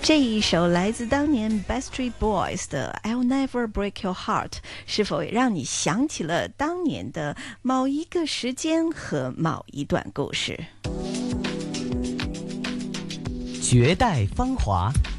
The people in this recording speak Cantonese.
这一首来自当年 Backstreet Boys 的 I'll Never Break Your Heart 是否也让你想起了当年的某一个时间和某一段故事？ 绝代芳华，